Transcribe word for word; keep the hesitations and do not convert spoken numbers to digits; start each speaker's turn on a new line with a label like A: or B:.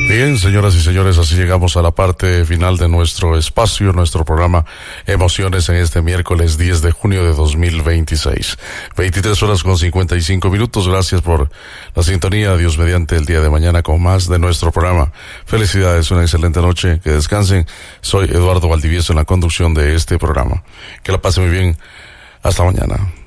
A: Bien, señoras y señores, así llegamos a la parte final de nuestro espacio, nuestro programa Emociones en este miércoles diez de junio de dos mil veintiséis. veintitrés horas con cincuenta y cinco minutos. Gracias por la sintonía. Dios mediante el día de mañana con más de nuestro programa. Felicidades, una excelente noche. Que descansen. Soy Eduardo Valdivieso en la conducción de este programa. Que la pasen muy bien. Hasta mañana.